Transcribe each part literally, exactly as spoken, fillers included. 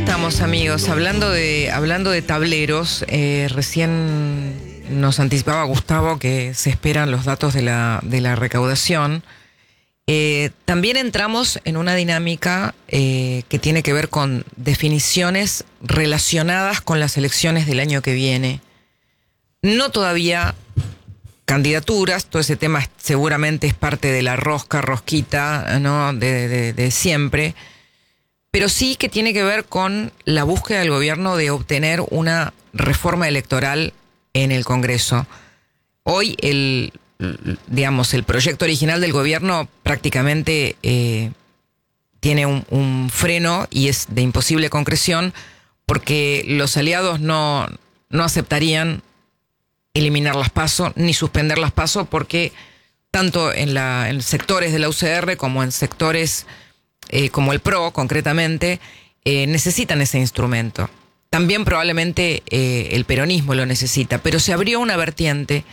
estamos, amigos, hablando de, hablando de tableros. Eh, recién nos anticipaba Gustavo que se esperan los datos de la, de la recaudación. Eh, también entramos en una dinámica eh, que tiene que ver con definiciones relacionadas con las elecciones del año que viene. No todavía candidaturas, todo ese tema seguramente es parte de la rosca, rosquita, ¿no? de, de, de siempre. Pero sí que tiene que ver con la búsqueda del gobierno de obtener una reforma electoral en el Congreso. Hoy el, digamos, el proyecto original del gobierno prácticamente eh, tiene un, un freno y es de imposible concreción porque los aliados no, no aceptarían eliminar las PASO ni suspender las PASO porque tanto en, la, en sectores de la U C R como en sectores Eh, como el P R O, concretamente, eh, necesitan ese instrumento. También probablemente eh, el peronismo lo necesita, pero se abrió una vertiente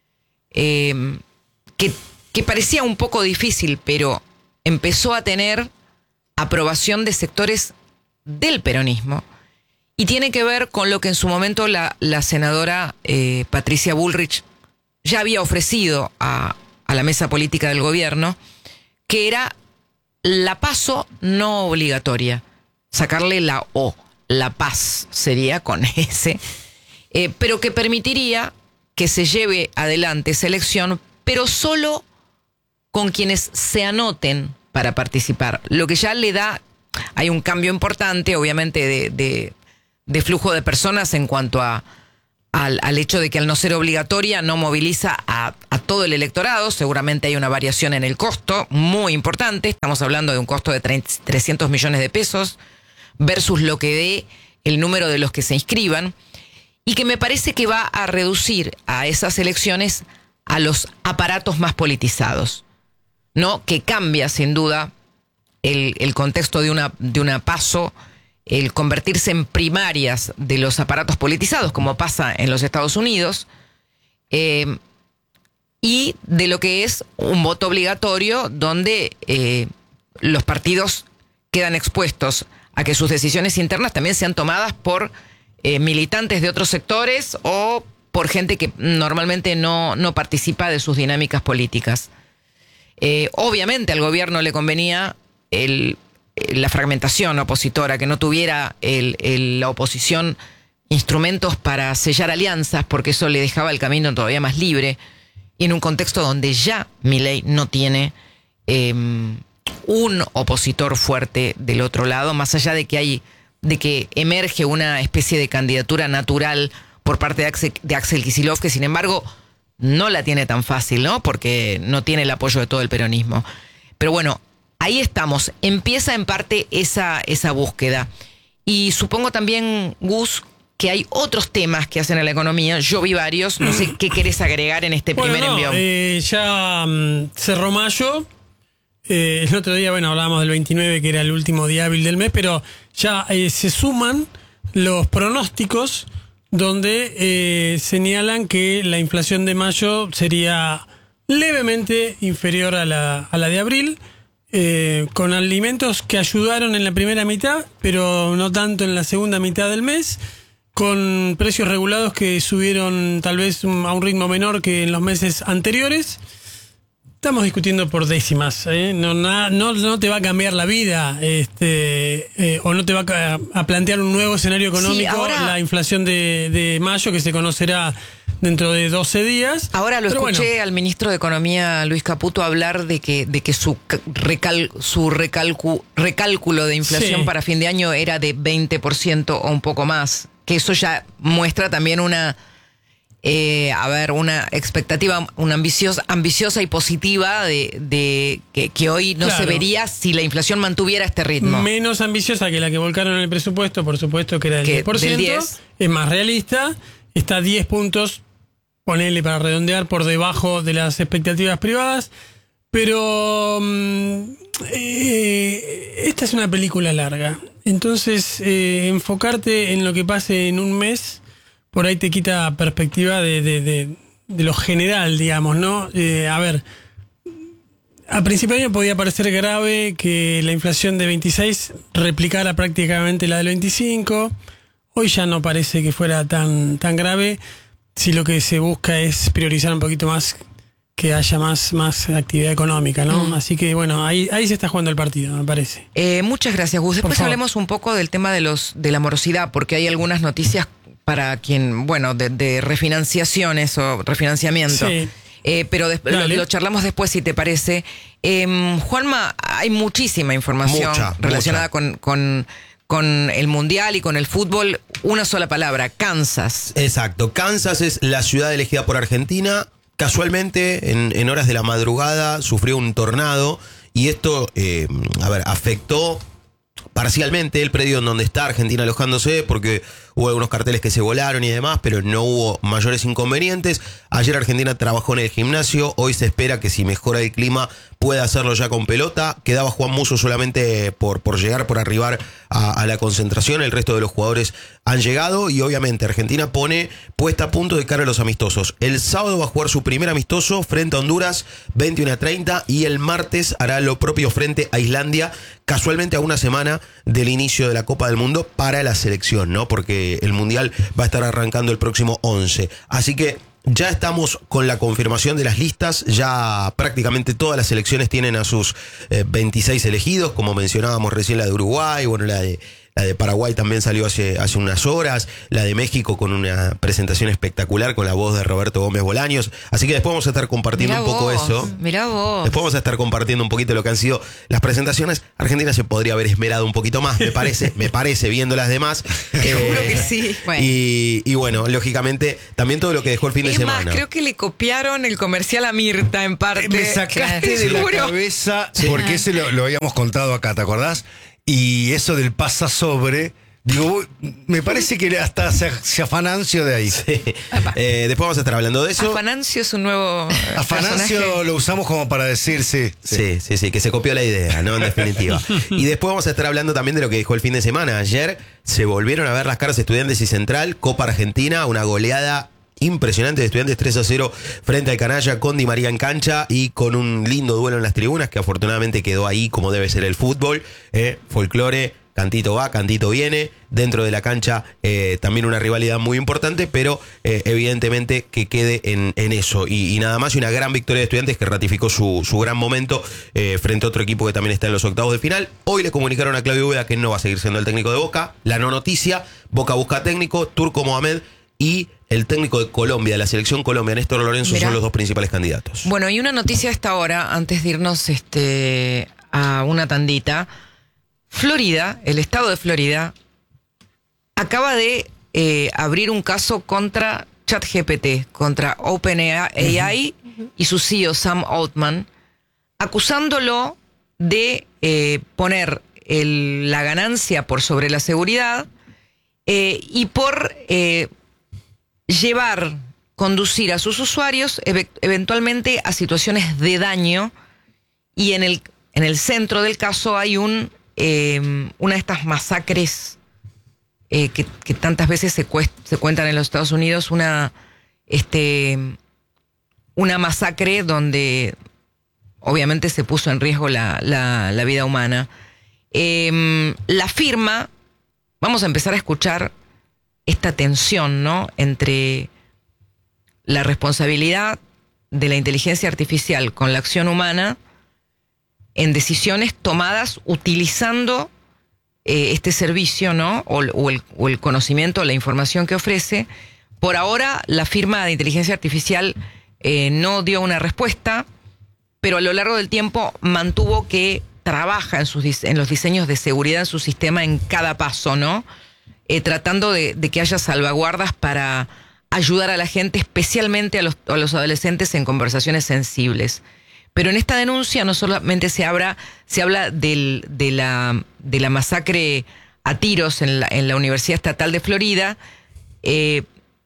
eh, que, que parecía un poco difícil, pero empezó a tener aprobación de sectores del peronismo y tiene que ver con lo que en su momento la, la senadora eh, Patricia Bullrich ya había ofrecido a, a la mesa política del gobierno, que era la PASO no obligatoria, sacarle la O, la paz sería con S, eh, pero que permitiría que se lleve adelante esa elección, pero solo con quienes se anoten para participar. Lo que ya le da, hay un cambio importante, obviamente, de, de, de flujo de personas en cuanto a Al, al hecho de que al no ser obligatoria no moviliza a, a todo el electorado. Seguramente hay una variación en el costo muy importante. Estamos hablando de un costo de trescientos millones de pesos versus lo que dé el número de los que se inscriban y que me parece que va a reducir a esas elecciones a los aparatos más politizados, ¿no? Que cambia sin duda el, el contexto de una, de una PASO, el convertirse en primarias de los aparatos politizados, como pasa en los Estados Unidos, eh, y de lo que es un voto obligatorio donde eh, los partidos quedan expuestos a que sus decisiones internas también sean tomadas por eh, militantes de otros sectores o por gente que normalmente no, no participa de sus dinámicas políticas. Eh, obviamente al gobierno le convenía el la fragmentación opositora, que no tuviera el, el, la oposición instrumentos para sellar alianzas, porque eso le dejaba el camino todavía más libre, y en un contexto donde ya Milei no tiene eh, un opositor fuerte del otro lado, más allá de que hay, de que emerge una especie de candidatura natural por parte de Axel, de Axel Kicillof, que sin embargo no la tiene tan fácil, ¿no? Porque no tiene el apoyo de todo el peronismo. Pero bueno, ahí estamos, empieza en parte esa, esa búsqueda. Y supongo también, Gus, que hay otros temas que hacen a la economía. Yo vi varios, no sé qué querés agregar en este bueno, primer no, envío. Eh, ya um, cerró mayo. Eh, el otro día, bueno, hablábamos del veintinueve, que era el último día hábil del mes, pero ya eh, se suman los pronósticos donde eh, señalan que la inflación de mayo sería levemente inferior a la, a la de abril. Eh, con alimentos que ayudaron en la primera mitad, pero no tanto en la segunda mitad del mes, con precios regulados que subieron tal vez a un ritmo menor que en los meses anteriores. Estamos discutiendo por décimas, ¿eh? no, no, no te va a cambiar la vida, este, eh, o no te va a, a plantear un nuevo escenario económico, sí, ahora, la inflación de, de mayo, que se conocerá dentro de doce días. Ahora lo Pero escuché bueno, al ministro de Economía, Luis Caputo, hablar de que, de que su, recal, su recalcu, recálculo de inflación sí. para fin de año era de veinte por ciento o un poco más. Que eso ya muestra también una, eh, a ver, una expectativa, una ambiciosa, ambiciosa y positiva de, de que, que hoy no claro. se vería si la inflación mantuviera este ritmo. Menos ambiciosa que la que volcaron en el presupuesto, por supuesto, que era del diez por ciento. Del diez. Es más realista, está diez puntos. Ponele para redondear por debajo de las expectativas privadas, pero eh, esta es una película larga, entonces eh, enfocarte en lo que pase en un mes por ahí te quita perspectiva de, de, de, de lo general, digamos, ¿no? Eh, a ver, a principio de año podía parecer grave que la inflación de veintiséis replicara prácticamente la del veinticinco. Hoy ya no parece que fuera tan, tan grave, si lo que se busca es priorizar un poquito más, que haya más, más actividad económica, ¿no? Mm. Así que, bueno, ahí, ahí se está jugando el partido, me parece. Eh, muchas gracias, Gus. Después hablemos un poco del tema de los de la morosidad, porque hay algunas noticias para quien, bueno, de, de refinanciaciones o refinanciamiento. Sí. Eh, pero lo, lo charlamos después, si te parece. Eh, Juanma, hay muchísima información mucha, relacionada mucha. Con, con, con el Mundial y con el fútbol. Una sola palabra, Kansas. Exacto, Kansas es la ciudad elegida por Argentina. Casualmente, en, en horas de la madrugada, sufrió un tornado y esto, eh, a ver, afectó parcialmente el predio en donde está Argentina alojándose, porque hubo algunos carteles que se volaron y demás, pero no hubo mayores inconvenientes. Ayer Argentina trabajó en el gimnasio, hoy se espera que si mejora el clima pueda hacerlo ya con pelota. Quedaba Juan Musso solamente por, por llegar, por arribar a, a la concentración. El resto de los jugadores han llegado y obviamente Argentina pone puesta a punto de cara a los amistosos. El sábado va a jugar su primer amistoso frente a Honduras, veintiuno a treinta, y el martes hará lo propio frente a Islandia, casualmente a una semana del inicio de la Copa del Mundo para la selección, ¿no? Porque el Mundial va a estar arrancando el próximo once. Así que ya estamos con la confirmación de las listas, ya prácticamente todas las selecciones tienen a sus eh, veintiséis elegidos, como mencionábamos recién la de Uruguay, bueno, la de... La de Paraguay también salió hace, hace unas horas. La de México con una presentación espectacular con la voz de Roberto Gómez Bolaños. Así que después vamos a estar compartiendo mirá un poco vos, eso. Mirá vos. Después vamos a estar compartiendo un poquito lo que han sido las presentaciones. Argentina se podría haber esmerado un poquito más, me parece, me parece, viendo las demás. Seguro eh, que sí. Bueno. Y, y bueno, lógicamente, también todo lo que dejó el fin es de semana. Es más, creo que le copiaron el comercial a Mirta en parte. Me sacaste de la cabeza, sí. Porque ese lo, lo habíamos contado acá, ¿te acordás? Y eso del pasa sobre, digo, me parece que hasta se, se afanancio de ahí. Sí. Eh, después vamos a estar hablando de eso. Afanancio es un nuevo Afanancio personaje. Lo usamos como para decir, sí, sí. Sí, sí, sí, que se copió la idea, ¿no? En definitiva. Y después vamos a estar hablando también de lo que dijo el fin de semana. Ayer se volvieron a ver las caras Estudiantes y Central, Copa Argentina, una goleada impresionante de Estudiantes tres a cero frente al Canalla, con Di María en cancha y con un lindo duelo en las tribunas que afortunadamente quedó ahí como debe ser el fútbol. Eh, folclore, cantito va, cantito viene. Dentro de la cancha eh, también una rivalidad muy importante, pero eh, evidentemente que quede en, en eso. Y, y nada más, y una gran victoria de Estudiantes que ratificó su, su gran momento eh, frente a otro equipo que también está en los octavos de final. Hoy le comunicaron a Claudio Úbeda que no va a seguir siendo el técnico de Boca. La no noticia, Boca busca técnico, Turco Mohamed y el técnico de Colombia, de la selección Colombia, Néstor Lorenzo, Mirá. son los dos principales candidatos. Bueno, y una noticia a esta hora, antes de irnos este, a una tandita. Florida, el estado de Florida, acaba de eh, abrir un caso contra ChatGPT, contra OpenAI uh-huh. y su C E O Sam Altman, acusándolo de eh, poner el, la ganancia por sobre la seguridad eh, y por... Eh, llevar, conducir a sus usuarios ev- eventualmente a situaciones de daño, y en el, en el centro del caso hay un eh, una de estas masacres eh, que, que tantas veces se, cuest- se cuentan en los Estados Unidos, una, este, una masacre donde obviamente se puso en riesgo la, la, la vida humana. Eh, la firma, vamos a empezar a escuchar esta tensión, ¿no?, entre la responsabilidad de la inteligencia artificial con la acción humana en decisiones tomadas utilizando eh, este servicio, ¿no?, o, o, el, o el conocimiento, la información que ofrece. Por ahora, la firma de inteligencia artificial eh, no dio una respuesta, pero a lo largo del tiempo mantuvo que trabaja en, sus, en los diseños de seguridad en su sistema en cada paso, ¿no?, Eh, tratando de, de que haya salvaguardas para ayudar a la gente, especialmente a los, a los adolescentes en conversaciones sensibles. Pero en esta denuncia no solamente se habla, se habla del, de, la, de la masacre a tiros en la, en la Universidad Estatal de Florida eh,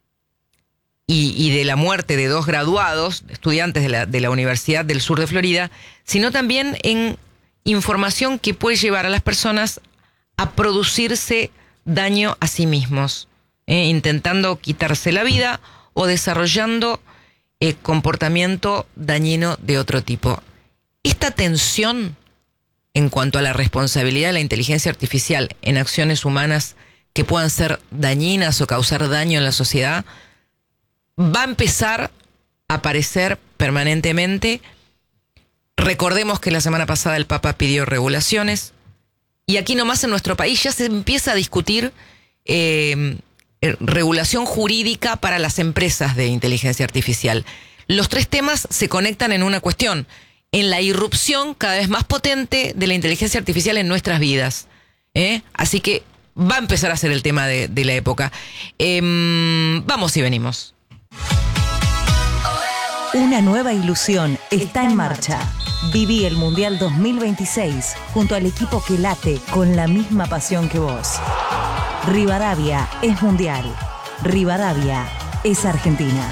y, y de la muerte de dos graduados, estudiantes de la, de la Universidad del Sur de Florida, sino también en información que puede llevar a las personas a producirse daño a sí mismos, eh, intentando quitarse la vida o desarrollando eh, comportamiento dañino de otro tipo. esta tensión en cuanto a la responsabilidad de la inteligencia artificial en acciones humanas que puedan ser dañinas o causar daño en la sociedad, va a empezar a aparecer permanentemente. Recordemos que la semana pasada el Papa pidió regulaciones y aquí nomás en nuestro país ya se empieza a discutir eh, regulación jurídica para las empresas de inteligencia artificial. Los tres temas se conectan en una cuestión, en la irrupción cada vez más potente de la inteligencia artificial en nuestras vidas. ¿eh? Así que va a empezar a ser el tema de, de la época. Eh, vamos y venimos. Una nueva ilusión está en marcha. Viví el Mundial dos mil veintiséis junto al equipo que late con la misma pasión que vos. Rivadavia es Mundial. Rivadavia es Argentina.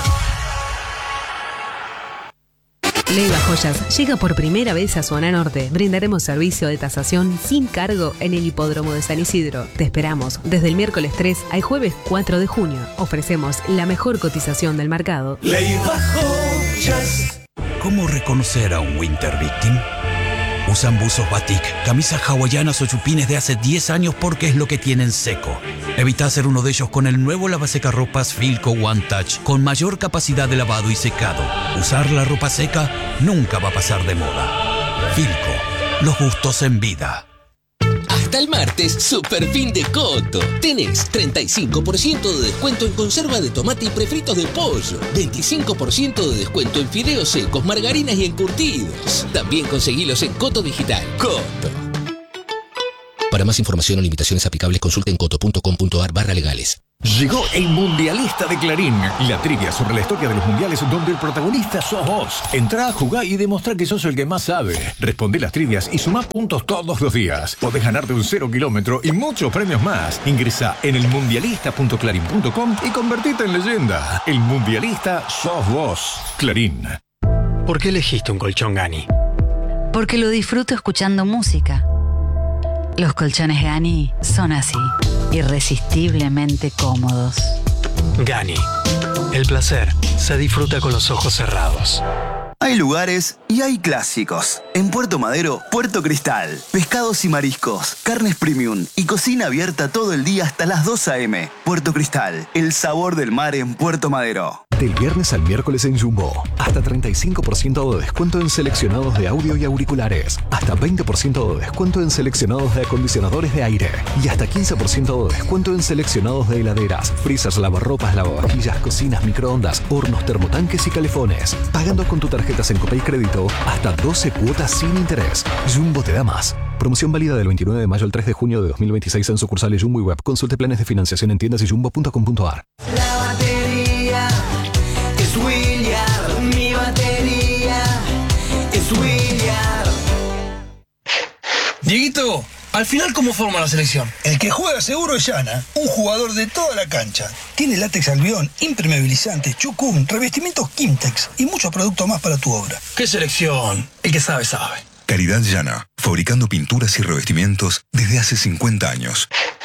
Leiva Joyas llega por primera vez a Zona Norte. Brindaremos servicio de tasación sin cargo en el hipódromo de San Isidro. Te esperamos desde el miércoles tres al jueves cuatro de junio. Ofrecemos la mejor cotización del mercado. Leiva Joyas. ¿Cómo reconocer a un Winter Victim? Usan buzos batik, camisas hawaianas o chupines de hace diez años porque es lo que tienen seco. Evita hacer uno de ellos con el nuevo lavasecarropas Filco One Touch con mayor capacidad de lavado y secado. Usar la ropa seca nunca va a pasar de moda. Filco, los gustos en vida. Hasta el martes, super fin de Coto. Tenés treinta y cinco por ciento de descuento en conserva de tomate y prefritos de pollo. veinticinco por ciento de descuento en fideos secos, margarinas y encurtidos. También conseguilos en Coto Digital. Coto. Para más información o limitaciones aplicables, consulten coto punto com punto ar barra legales. Llegó el Mundialista de Clarín, la trivia sobre la historia de los mundiales donde el protagonista sos vos. Entrá, jugá y demostrá que sos el que más sabe. Respondé las trivias y sumá puntos todos los días. Podés ganarte un cero kilómetro y muchos premios más. Ingresá en el mundialista punto clarín punto com y convertite en leyenda. El Mundialista sos vos. Clarín. ¿Por qué elegiste un colchón Gani? Porque lo disfruto escuchando música. Los colchones Gani son así, irresistiblemente cómodos. Gani, el placer se disfruta con los ojos cerrados. Hay lugares y hay clásicos. En Puerto Madero, Puerto Cristal. Pescados y mariscos, carnes premium y cocina abierta todo el día hasta las dos a eme. Puerto Cristal, el sabor del mar en Puerto Madero. Del viernes al miércoles en Jumbo. Hasta treinta y cinco por ciento de descuento en seleccionados de audio y auriculares. Hasta veinte por ciento de descuento en seleccionados de acondicionadores de aire. Y hasta quince por ciento de descuento en seleccionados de heladeras, freezers, lavarropas, lavavajillas, cocinas, microondas, hornos, termotanques y calefones. Pagando con tu tarjeta en Copay Crédito hasta doce cuotas sin interés. Jumbo te da más. Promoción válida del veintinueve de mayo al tres de junio de dos mil veintiséis en sucursales Jumbo y web. Consulte planes de financiación en tiendas y jumbo punto com punto ar. La batería es Williard. Mi batería es Williard. Dieguito, al final, ¿cómo forma la selección? El que juega seguro es Yana, un jugador de toda la cancha. Tiene látex albión, impermeabilizante, chucum, revestimientos Kimtex y muchos productos más para tu obra. ¿Qué selección? El que sabe, sabe. Calidad Yana, fabricando pinturas y revestimientos desde hace cincuenta años.